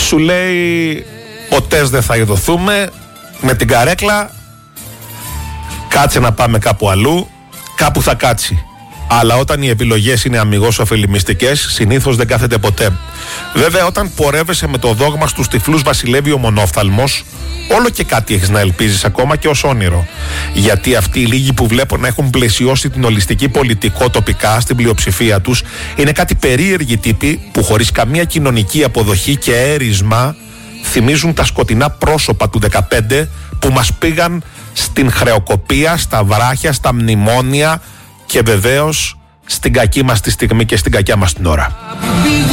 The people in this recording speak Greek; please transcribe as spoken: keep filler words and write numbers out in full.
σου λέει ποτέ δεν θα ειδωθούμε, με την καρέκλα κάτσε να πάμε κάπου αλλού, κάπου θα κάτσει. Αλλά όταν οι επιλογές είναι αμιγώς ωφελημιστικές, συνήθως δεν κάθεται ποτέ. Βέβαια, όταν πορεύεσαι με το δόγμα στους τυφλούς βασιλεύει ο μονόφθαλμος, όλο και κάτι έχεις να ελπίζεις ακόμα και ως όνειρο. Γιατί αυτοί οι λίγοι που βλέπω να έχουν πλαισιώσει την ολιστική πολιτικό τοπικά στην πλειοψηφία τους είναι κάτι περίεργοι τύποι που χωρίς καμία κοινωνική αποδοχή και έρισμα θυμίζουν τα σκοτεινά πρόσωπα του δεκαπέντε που μας πήγαν στην χρεοκοπία, στα βράχια, στα μνημόνια και βεβαίως στην κακή μας τη στιγμή και στην κακιά μας την ώρα.